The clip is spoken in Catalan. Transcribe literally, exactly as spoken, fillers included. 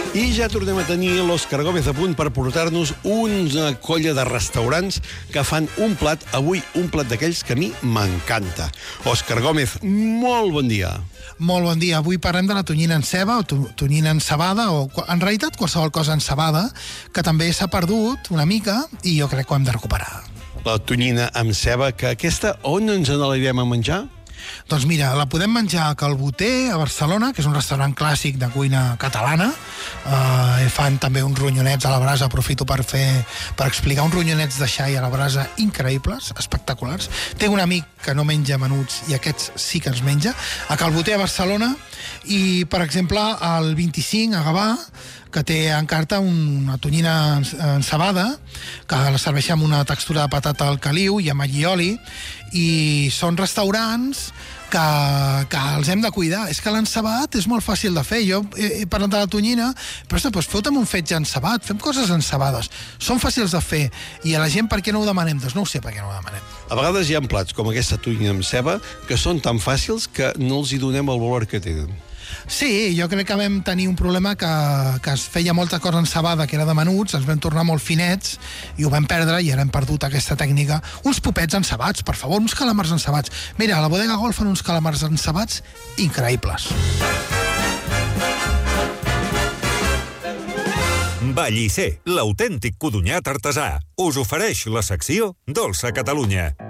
I ja tornem a tenir l'Òscar Gómez a punt per portar-nos una colla de restaurants que fan un plat, avui un plat d'aquells que a mi m'encanta. Òscar Gómez, molt bon dia. Molt bon dia. Avui parlem de la tonyina en ceba o tonyina en cebada, o en realitat qualsevol cosa en cebada, que també s'ha perdut una mica i jo crec que ho hem de recuperar. La tonyina amb ceba, que aquesta on ens n'anirem a menjar? Doncs mira, la podem menjar a Calboter, a Barcelona, que és un restaurant clàssic de cuina catalana. Uh, fan també uns ronyonets a la brasa, aprofito per fer per explicar uns ronyonets de xai a la brasa increïbles, espectaculars. Té un amic que no menja menuts i aquests sí que els menja, a Calboter, a Barcelona, i, per exemple, al vint-i-cinc, a Gavà, que té en carta una tonyina encebada, que la serveixen amb una textura de patata al caliu i amb allioli, i són restaurants que, que els hem de cuidar. És que l'encebat és molt fàcil de fer. Jo he, he parlat de la tonyina, però doncs, feu-te'm un fetge encebat, fem coses encebades. Són fàcils de fer, i a la gent per què no ho demanem? Doncs no ho sé per què no ho demanem. A vegades hi ha plats com aquesta tonyina amb ceba que són tan fàcils que no els hi donem el valor que tenen. Sí, jo crec que vam tenir un problema que, que es feia molta cosa encebada, que era de menuts, ens vam tornar molt finets i ho vam perdre i ara hem perdut aquesta tècnica. Uns popets encebats, per favor, uns calamars encebats. Mira, a la Bodega Golf fan uns calamars encebats increïbles. Vallisser, l'autèntic codonyat artesà, us ofereix la secció Dolça Catalunya.